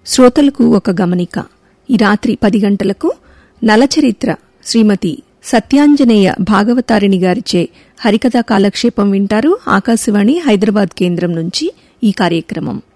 శ్రోతలకు ఒక గమనిక. ఈ రాత్రి 10 గంటలకు నలచరిత్ర శ్రీమతి సత్యాంజనేయ భాగవతారిణి గారిచే హరికథా కాలక్షేపం వింటారు. ఆకాశవాణి హైదరాబాద్ కేంద్రం నుంచి ఈ కార్యక్రమం.